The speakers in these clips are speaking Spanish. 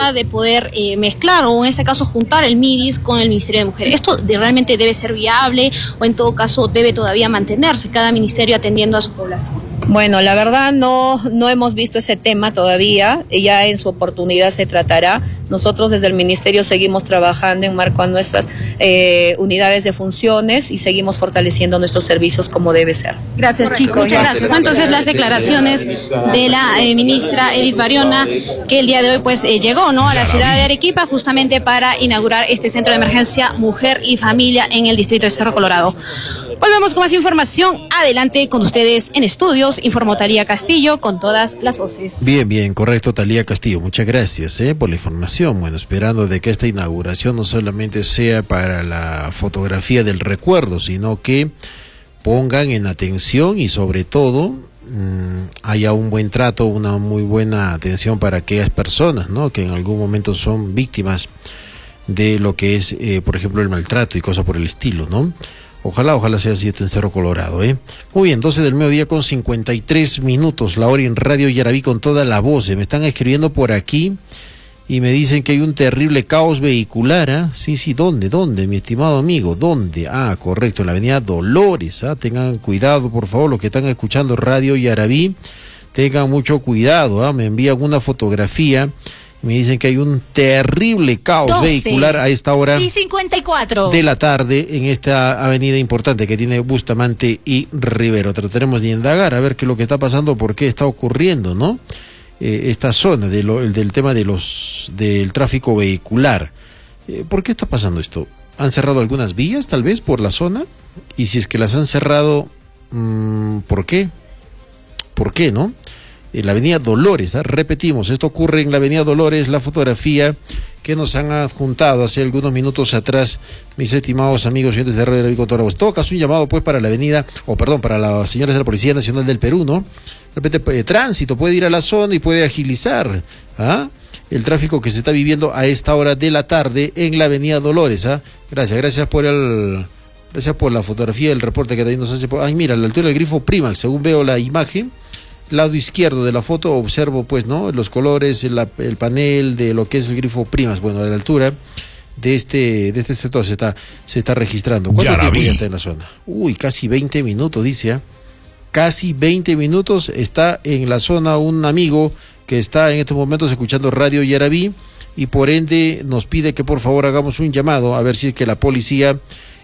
oportunidad de poder mezclar o en este caso juntar el MIDIS con el Ministerio de Mujeres. ¿Esto realmente debe ser viable o en todo caso debe todavía mantenerse cada ministerio atendiendo a su población? Bueno, la verdad no hemos visto ese tema todavía, ya en su oportunidad se tratará. Nosotros desde el Ministerio seguimos trabajando en marco a nuestras unidades de funciones y seguimos fortaleciendo nuestros servicios como debe ser. Gracias, chicos. Muchas gracias. Entonces, las declaraciones de la ministra Edith Barriona, que el día de hoy pues llegó, ¿no?, a la ciudad de Arequipa justamente para inaugurar este centro de emergencia Mujer y Familia en el distrito de Cerro Colorado. Volvemos con más información. Adelante con ustedes en estudios. Informó Talía Castillo con todas las voces. Bien, correcto, Talía Castillo. Muchas gracias por la información. Bueno, esperando de que esta inauguración no solamente sea para la fotografía del recuerdo, sino que pongan en atención y sobre todo haya un buen trato, una muy buena atención para aquellas personas, ¿no?, que en algún momento son víctimas de lo que es, por ejemplo, el maltrato y cosas por el estilo, ¿no? Ojalá sea así en Cerro Colorado, Muy bien, 12 del mediodía con 53 minutos, la hora en Radio Yarabí con toda la voz. Me están escribiendo por aquí y me dicen que hay un terrible caos vehicular, Sí, ¿dónde, mi estimado amigo? ¿Dónde? Correcto, en la avenida Dolores, Tengan cuidado, por favor, los que están escuchando Radio Yarabí, tengan mucho cuidado, Me envían una fotografía. Me dicen que hay un terrible caos vehicular a esta hora y 54 de la tarde en esta avenida importante que tiene Bustamante y Rivero. Trataremos de indagar a ver qué es lo que está pasando, por qué está ocurriendo, ¿no? Esta zona del tema del tráfico vehicular. ¿Por qué está pasando esto? ¿Han cerrado algunas vías tal vez por la zona? Y si es que las han cerrado, ¿por qué? ¿Por qué, no? En la avenida Dolores, repetimos, esto ocurre en la avenida Dolores, la fotografía que nos han adjuntado hace algunos minutos atrás mis estimados amigos y oyentes de Radio Yarabí con toda la voz. En todo caso, un llamado pues para la avenida, para las señores de la Policía Nacional del Perú, ¿no? De repente tránsito puede ir a la zona y puede agilizar el tráfico que se está viviendo a esta hora de la tarde en la avenida Dolores. Gracias por la fotografía, el reporte que también nos hace. Mira, a la altura del grifo Primax, según veo la imagen, lado izquierdo de la foto observo pues, ¿no?, los colores, el panel de lo que es el grifo Primas. Bueno, a la altura de este sector se está registrando. ¿Cuánto tiempo ya está en la zona? Casi 20 minutos, dice, casi 20 minutos está en la zona un amigo que está en estos momentos escuchando Radio Yarabí y por ende nos pide que por favor hagamos un llamado a ver si es que la policía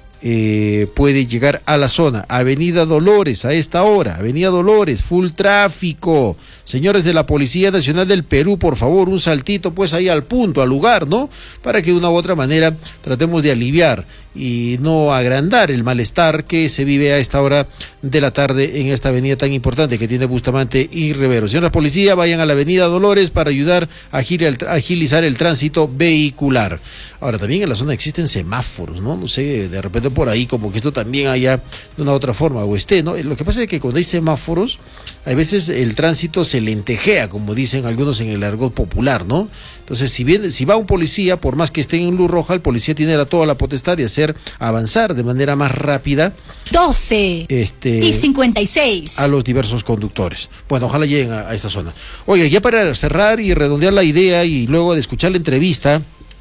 puede llegar a la zona. Avenida Dolores, a esta hora, Avenida Dolores, full tráfico. Señores de la Policía Nacional del Perú, por favor, un saltito pues ahí al punto, al lugar, ¿no? Para que de una u otra manera tratemos de aliviar y no agrandar el malestar que se vive a esta hora de la tarde en esta avenida tan importante que tiene Bustamante y Rivero. Señora Policía, vayan a la Avenida Dolores para ayudar a agilizar el tránsito vehicular. Ahora, también en la zona existen semáforos, ¿no? No sé, de repente por ahí como que esto también haya de una u otra forma o esté, ¿no? Lo que pasa es que cuando hay semáforos, a veces el tránsito se lentejea, como dicen algunos en el argot popular, ¿no? Entonces, si va un policía, por más que esté en luz roja, el policía tiene toda la potestad de hacer avanzar de manera más rápida 12 y 56 a los diversos conductores. Bueno, ojalá lleguen a esta zona. Oiga, ya para cerrar y redondear la idea y luego de escuchar la entrevista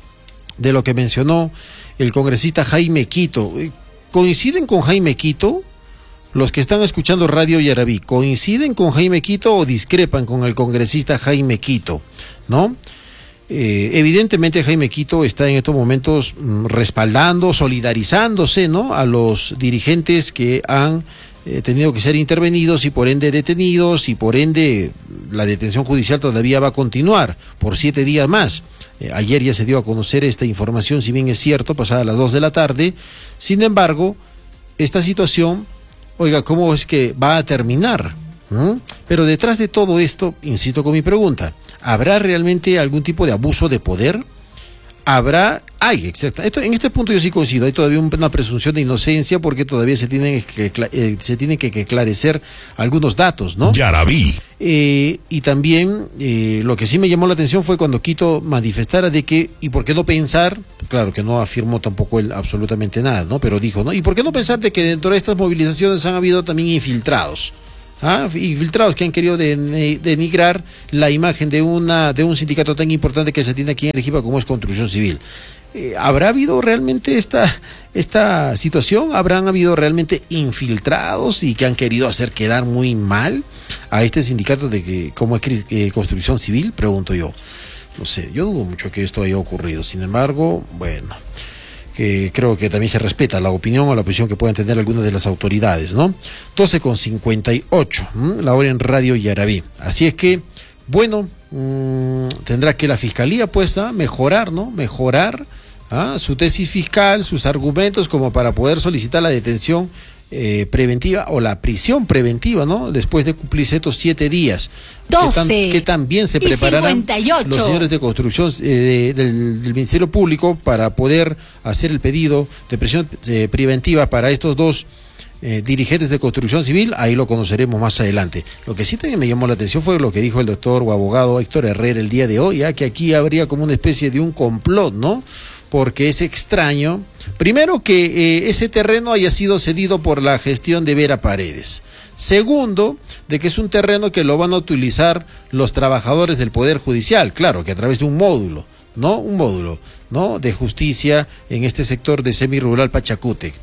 de lo que mencionó el congresista Jaime Quito, ¿coinciden con Jaime Quito? Los que están escuchando Radio Yarabí, ¿coinciden con Jaime Quito o discrepan con el congresista Jaime Quito? ¿No? Evidentemente Jaime Quito está en estos momentos respaldando, solidarizándose, ¿no?, a los dirigentes que han tenido que ser intervenidos y por ende detenidos y por ende la detención judicial todavía va a continuar por 7 días más. Ayer ya se dio a conocer esta información, si bien es cierto, pasada las 2 de la tarde. Sin embargo, esta situación, oiga, ¿cómo es que va a terminar? Pero detrás de todo esto, insisto con mi pregunta, ¿habrá realmente algún tipo de abuso de poder? Exacto. En este punto yo sí coincido, hay todavía una presunción de inocencia porque todavía se tienen que esclarecer algunos datos, ¿no? Yarabí. Y también lo que sí me llamó la atención fue cuando Quito manifestara de que, ¿y por qué no pensar? Claro que no afirmó tampoco él absolutamente nada, ¿no? Pero dijo, ¿no? ¿Y por qué no pensar de que dentro de estas movilizaciones han habido también infiltrados? infiltrados que han querido denigrar la imagen de un sindicato tan importante que se tiene aquí en Arequipa como es Construcción Civil. ¿Habrá habido realmente esta situación? ¿Habrán habido realmente infiltrados y que han querido hacer quedar muy mal a este sindicato como es Construcción Civil? Pregunto yo. No sé, yo dudo mucho que esto haya ocurrido. Sin embargo, bueno, que creo que también se respeta la opinión o la posición que puedan tener algunas de las autoridades, ¿no? 12:58, la hora en Radio Yarabí. Así es que, bueno, tendrá que la Fiscalía, pues, mejorar, ¿no? Mejorar su tesis fiscal, sus argumentos, como para poder solicitar la detención preventiva o la prisión preventiva, ¿no? Después de cumplirse estos 7 días. 12 que también se prepararán 58. Los señores de construcción del Ministerio Público para poder hacer el pedido de prisión preventiva para estos dos dirigentes de Construcción Civil. Ahí lo conoceremos más adelante. Lo que sí también me llamó la atención fue lo que dijo el doctor o abogado Héctor Herrera el día de hoy, que aquí habría como una especie de un complot, ¿no? Porque es extraño, primero, que ese terreno haya sido cedido por la gestión de Vera Paredes. Segundo, de que es un terreno que lo van a utilizar los trabajadores del Poder Judicial, claro, que a través de un módulo, ¿no? De justicia en este sector de semirural Pachacútec.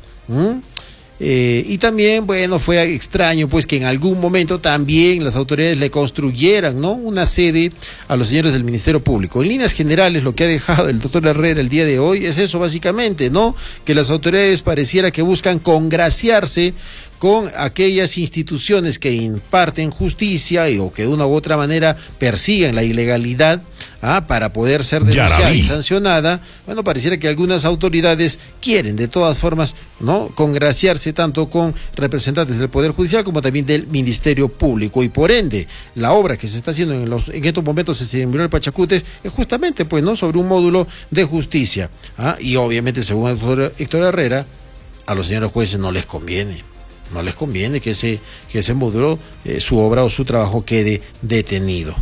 Y también, bueno, fue extraño pues que en algún momento también las autoridades le construyeran, ¿no?, una sede a los señores del Ministerio Público. En líneas generales, lo que ha dejado el doctor Herrera el día de hoy es eso básicamente, ¿no? Que las autoridades pareciera que buscan congraciarse con aquellas instituciones que imparten justicia o que de una u otra manera persiguen la ilegalidad para poder ser denunciada y sancionada. Bueno, pareciera que algunas autoridades quieren de todas formas, ¿no?, congraciarse tanto con representantes del Poder Judicial como también del Ministerio Público, y por ende la obra que se está haciendo en estos momentos en Semirural Pachacútec es justamente pues, ¿no?, sobre un módulo de justicia, y obviamente según el doctor Héctor Herrera a los señores jueces no les conviene que ese módulo, su obra o su trabajo quede detenido.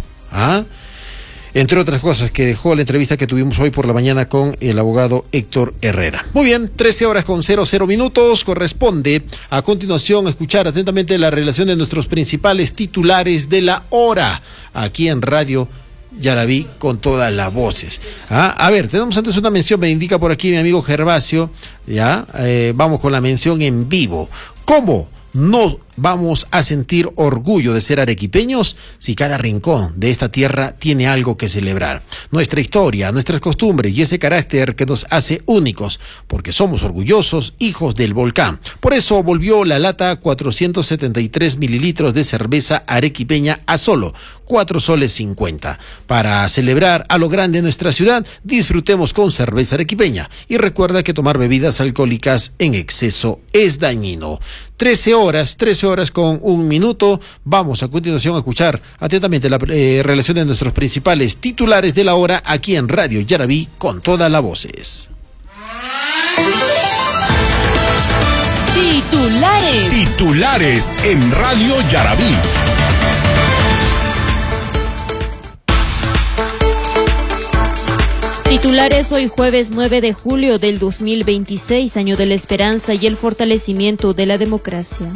Entre otras cosas que dejó la entrevista que tuvimos hoy por la mañana con el abogado Héctor Herrera. Muy bien, 13:00. Corresponde a continuación escuchar atentamente la relación de nuestros principales titulares de la hora aquí en Radio Yarabí con todas las voces. A ver, tenemos antes una mención, me indica por aquí mi amigo Gervasio. Vamos con la mención en vivo. ¿Cómo no vamos a sentir orgullo de ser arequipeños si cada rincón de esta tierra tiene algo que celebrar? Nuestra historia, nuestras costumbres y ese carácter que nos hace únicos, porque somos orgullosos hijos del volcán. Por eso volvió la lata 473 mililitros de cerveza arequipeña a solo 4 soles 50. Para celebrar a lo grande nuestra ciudad, disfrutemos con cerveza arequipeña. Y recuerda que tomar bebidas alcohólicas en exceso es dañino. 13:01. Vamos a continuación a escuchar atentamente la relación de nuestros principales titulares de la hora aquí en Radio Yarabí con todas las voces. Titulares en Radio Yarabí. Titulares hoy jueves 9 de julio del 2026, año de la esperanza y el fortalecimiento de la democracia.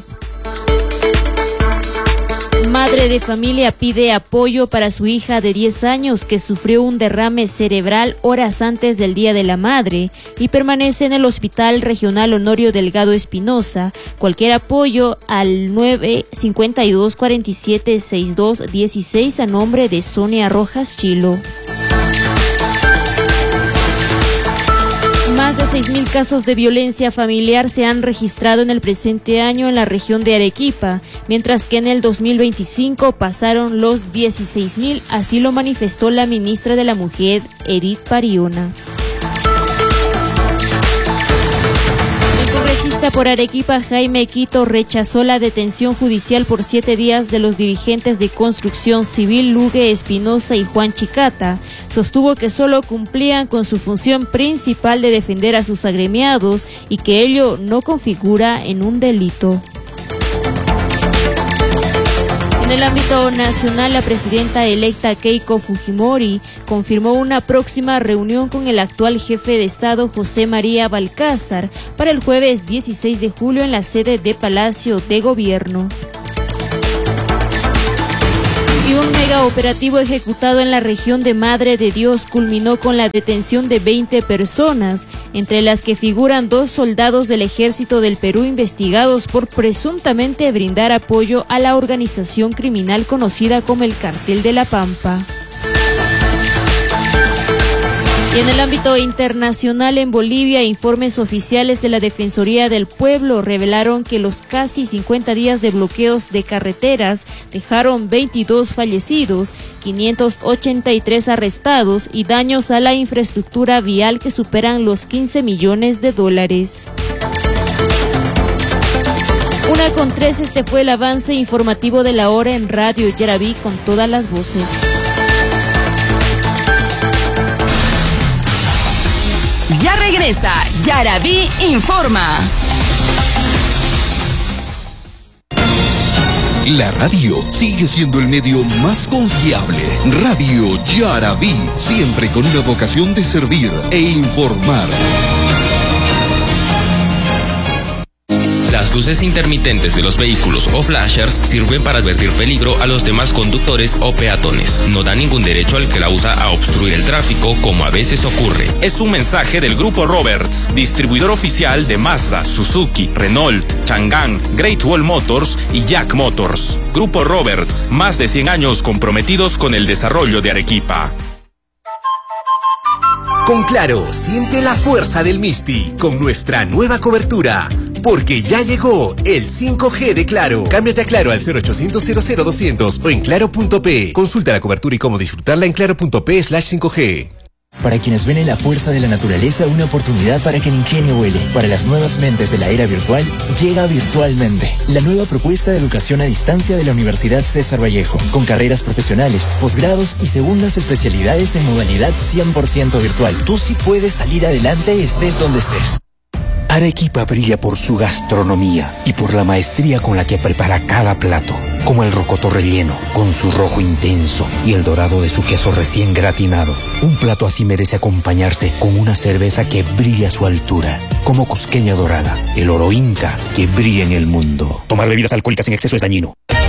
Madre de familia pide apoyo para su hija de 10 años que sufrió un derrame cerebral horas antes del Día de la Madre y permanece en el Hospital Regional Honorio Delgado Espinosa. Cualquier apoyo al 952 47 62 16 a nombre de Sonia Rojas Chilo. Más de 6.000 casos de violencia familiar se han registrado en el presente año en la región de Arequipa, mientras que en el 2025 pasaron los 16.000, así lo manifestó la ministra de la Mujer, Edith Bariona. El congresista por Arequipa, Jaime Quito, rechazó la detención judicial por 7 días de los dirigentes de Construcción Civil Lugue Espinosa y Juan Chicata. Sostuvo que solo cumplían con su función principal de defender a sus agremiados y que ello no configura en un delito. En el ámbito nacional, la presidenta electa Keiko Fujimori confirmó una próxima reunión con el actual jefe de Estado José María Balcázar para el jueves 16 de julio en la sede de Palacio de Gobierno. Un mega operativo ejecutado en la región de Madre de Dios culminó con la detención de 20 personas, entre las que figuran 2 soldados del Ejército del Perú investigados por presuntamente brindar apoyo a la organización criminal conocida como el Cartel de la Pampa. Y en el ámbito internacional, en Bolivia, informes oficiales de la Defensoría del Pueblo revelaron que los casi 50 días de bloqueos de carreteras dejaron 22 fallecidos, 583 arrestados y daños a la infraestructura vial que superan los 15 millones de dólares. 1:03, este fue el avance informativo de la hora en Radio Yaraví con todas las voces. Ya regresa Yaraví Informa. La radio sigue siendo el medio más confiable. Radio Yaraví, siempre con una vocación de servir e informar. Las luces intermitentes de los vehículos o flashers sirven para advertir peligro a los demás conductores o peatones. No da ningún derecho al que la usa a obstruir el tráfico, como a veces ocurre. Es un mensaje del Grupo Roberts, distribuidor oficial de Mazda, Suzuki, Renault, Chang'an, Great Wall Motors y Jack Motors. Grupo Roberts, más de 100 años comprometidos con el desarrollo de Arequipa. Con Claro, siente la fuerza del Misti con nuestra nueva cobertura. Porque ya llegó el 5G de Claro. Cámbiate a Claro al 0800 00200 o en claro.p. Consulta la cobertura y cómo disfrutarla en claro.p/5G. Para quienes ven en la fuerza de la naturaleza una oportunidad para que el ingenio vuele. Para las nuevas mentes de la era virtual, llega Virtualmente, la nueva propuesta de educación a distancia de la Universidad César Vallejo, con carreras profesionales, posgrados y segundas especialidades en modalidad 100% virtual. Tú sí puedes salir adelante estés donde estés. Arequipa brilla por su gastronomía y por la maestría con la que prepara cada plato, como el rocoto relleno, con su rojo intenso y el dorado de su queso recién gratinado. Un plato así merece acompañarse con una cerveza que brilla a su altura, como Cusqueña Dorada, el oro inca que brilla en el mundo. Tomar bebidas alcohólicas en exceso es dañino.